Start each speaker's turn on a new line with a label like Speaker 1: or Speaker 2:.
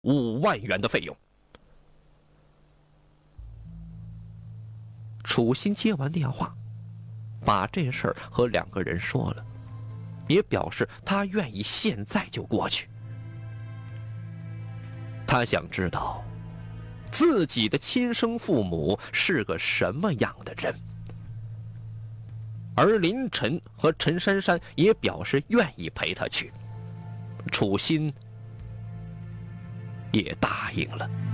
Speaker 1: 5万元的费用。楚心接完电话，把这事儿和2个人说了，也表示他愿意现在就过去。他想知道自己的亲生父母是个什么样的人，而林晨和陈珊珊也表示愿意陪他去，楚心也答应了。